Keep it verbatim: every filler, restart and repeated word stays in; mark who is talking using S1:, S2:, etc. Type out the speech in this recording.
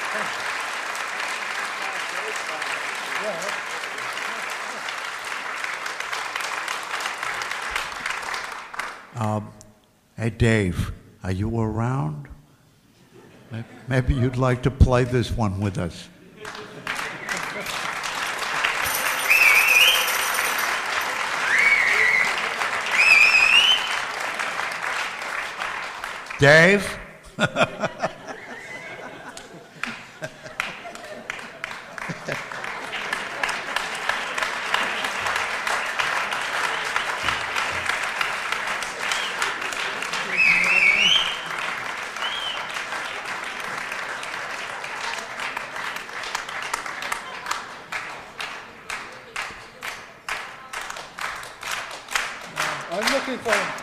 S1: Um, hey, Dave, are you around? Maybe you'd like to play this one with us. Dave?
S2: I'm looking for him.